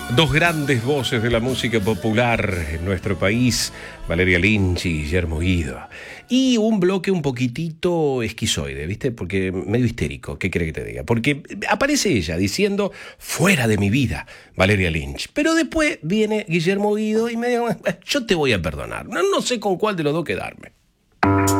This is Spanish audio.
Dos grandes voces de la música popular en nuestro país, Valeria Lynch y Guillermo Guido. Y un bloque un poquitito esquizoide, ¿viste? Porque medio histérico, ¿qué cree que te diga? Porque aparece ella diciendo, fuera de mi vida, Valeria Lynch. Pero después viene Guillermo Guido y me dice, yo te voy a perdonar. No sé con cuál de los dos quedarme.